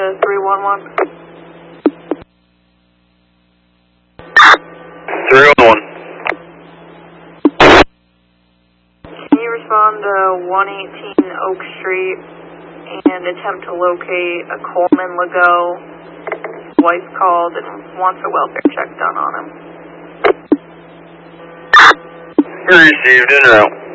311. 311. Can you respond to 118 Oak Street and attempt to locate a Coleman Legault? His wife called and wants a welfare check done on him. Received en route.